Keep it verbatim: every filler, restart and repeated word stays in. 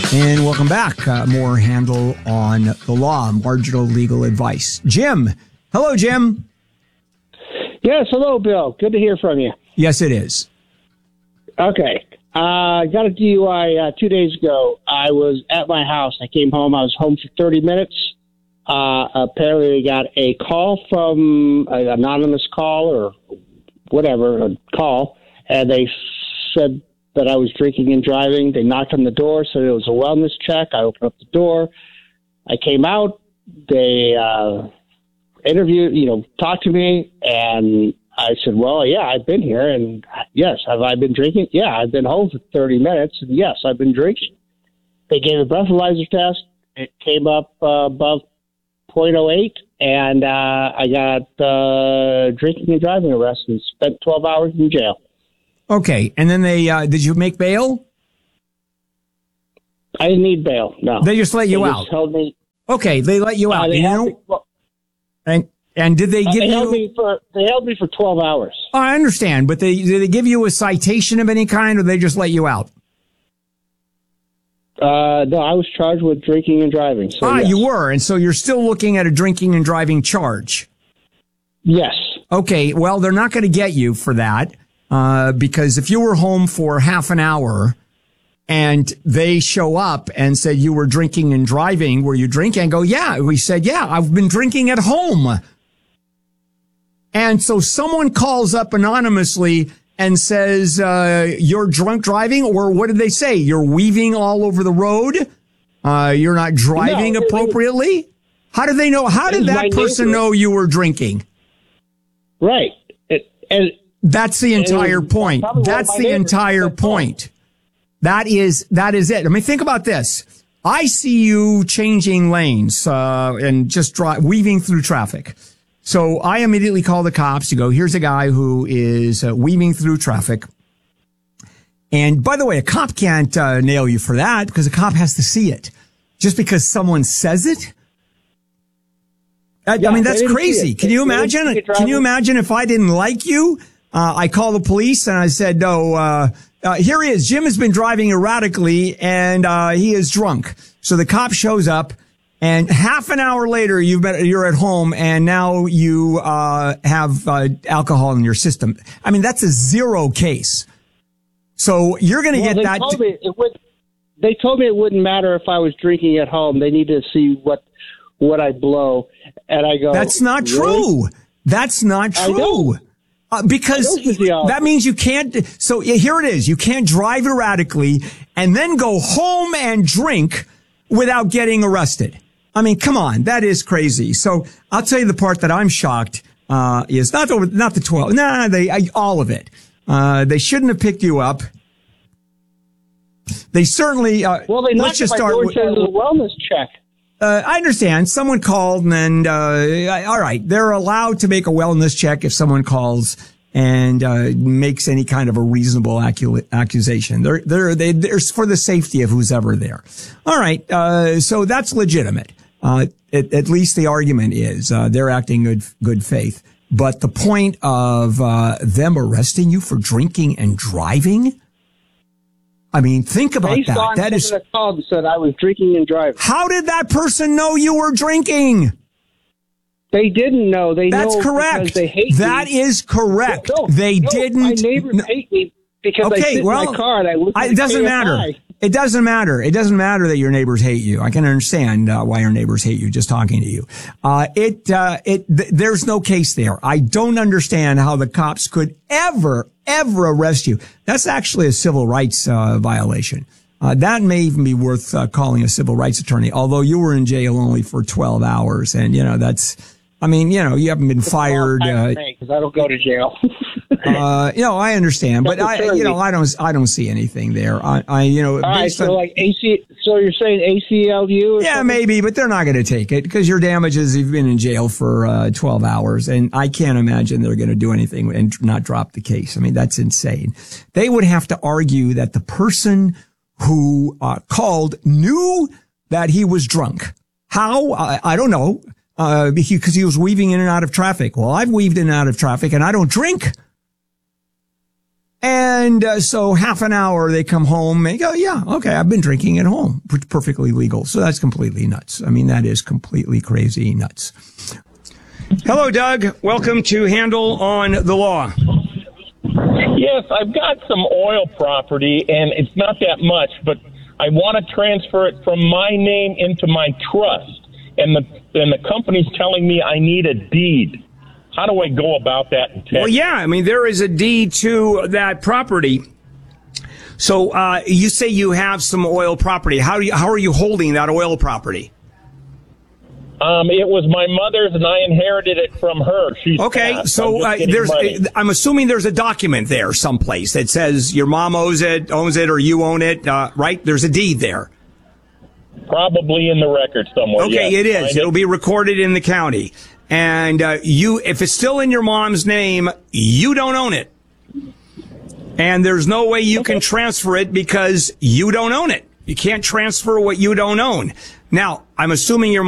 And welcome back. Uh, more Handel on the Law, marginal legal advice. Jim. Hello, Jim. Yes, hello, Bill. Good to hear from you. Yes, it is. Okay. I uh, got a D U I uh, two days ago. I was at my house. I came home. I was home for thirty minutes. Uh, apparently, I got a call from an anonymous call or whatever, a call, and they said that I was drinking and driving. They knocked on the door, said it was a wellness check. I opened up the door. I came out. They uh, interviewed, you know, talked to me, and I said, well, yeah, I've been here, and yes, have I been drinking? Yeah, I've been home for thirty minutes, and yes, I've been drinking. They gave a breathalyzer test. It came up uh, above point oh eight, and uh, I got uh, drinking and driving arrest and spent twelve hours in jail. Okay, and then they, uh, did you make bail? I didn't need bail, no. They just let you they out? Just held me. Okay, they let you Uh, out. they You held know? me, well, And and did they uh, give they you? held me for they held me for twelve hours. Oh, I understand, but they did they give you a citation of any kind, or they just let you out? Uh, no, I was charged with drinking and driving. So ah, yes. you were, and so you're still looking at a drinking and driving charge. Yes. Okay, well, they're not going to get you for that, uh, because if you were home for half an hour and they show up and said you were drinking and driving, were you drinking? And go, yeah. We said, yeah, I've been drinking at home. And so someone calls up anonymously and says, uh, you're drunk driving, or what did they say? You're weaving all over the road. Uh, you're not driving No, it- appropriately. How did they know? How It did was that my person neighbor. know you were drinking? Right. It, and That's the entire was point. probably one of That's my the neighbors entire that called. point. That is, that is it. I mean, think about this. I see you changing lanes, uh, and just dri- weaving through traffic. So I immediately call the cops to go, here's a guy who is uh, weaving through traffic. And by the way, a cop can't uh, nail you for that because a cop has to see it. Just because someone says it. I, Yeah, I mean, they that's didn't see crazy. it. Can They- you they didn't imagine? see it Can you driving. imagine if I didn't like you? Uh, I call the police and I said, no, uh, uh, here he is. Jim has been driving erratically and, uh, he is drunk. So the cop shows up and half an hour later, you've been, you're at home and now you, uh, have, uh, alcohol in your system. I mean, that's a zero case. So you're going to well, get they that. Told me it would, they told me it wouldn't matter if I was drinking at home. They need to see what what I blow. And I go, That's not really? true. That's not I true. know. Uh, because I know physiology. that means you can't. So yeah, here it is. You can't drive erratically and then go home and drink without getting arrested. I mean, come on. That is crazy. So I'll tell you the part that I'm shocked, uh, is not the, not the twelve. Nah, they, I, all of it. Uh, they shouldn't have picked you up. They certainly, uh, Well, they let's knocked just at my start door and with, said it was a wellness check. Uh, I understand. Someone called and, uh, all right, they're allowed to make a wellness check if someone calls and, uh, makes any kind of a reasonable accu- accusation. They're, they're, they, they're for the safety of who's ever there. All right. Uh, so that's legitimate. Uh, at, at least the argument is, uh, they're acting good, good faith. But the point of, uh, them arresting you for drinking and driving? I mean, think about Based that. on That is, that called and said I was drinking and driving. how did that person know you were drinking? They didn't know. They That's know correct. because they hate That me. is correct. No, they no, didn't. My neighbors no. hate me because I Okay, sit well, in my car and I listen I, to it doesn't K F I. matter. It doesn't matter. It doesn't matter that your neighbors hate you. I can understand uh, why your neighbors hate you just talking to you. Uh, it, uh, it, th- there's no case there. I don't understand how the cops could ever, ever arrest you. That's actually a civil rights, uh, violation. Uh, that may even be worth uh, calling a civil rights attorney, although you were in jail only for twelve hours. And, you know, that's, I mean, you know, you haven't been fired. Uh, Because I don't go to jail. uh, you know, I understand, but I, you know, I don't, I don't see anything there. I, I you know, All right, based so on, like A C, so you're saying A C L U? Or yeah, something? maybe, but they're not going to take it because your damages, you've been in jail for uh, twelve hours, and I can't imagine they're going to do anything and not drop the case. I mean, that's insane. They would have to argue that the person who uh, called knew that he was drunk. How? I, I don't know. Uh, because he was weaving in and out of traffic. Well, I've weaved in and out of traffic and I don't drink. And uh, so half an hour, they come home and go, yeah, okay, I've been drinking at home. Perfectly legal. So that's completely nuts. I mean, that is completely crazy nuts. Hello, Doug. Welcome to Handle on the Law. Yes, I've got some oil property, and it's not that much, but I want to transfer it from my name into my trust. And the, and the company's telling me I need a deed. How do I go about that in Texas? Well, yeah, I mean, there is a deed to that property. So uh, you say you have some oil property. How do you, how are you holding that oil property? Um, it was my mother's, and I inherited it from her. She's okay, passed. so uh, there's. Money. I'm assuming there's a document there someplace that says your mom owes it, owns it, or you own it, uh, right? There's a deed there. Probably in the record somewhere. Okay, yes. it is. Find It'll it. be recorded in the county. And uh, you, if it's still in your mom's name, you don't own it. And there's no way you okay. can transfer it because you don't own it. You can't transfer what you don't own. Now, I'm assuming your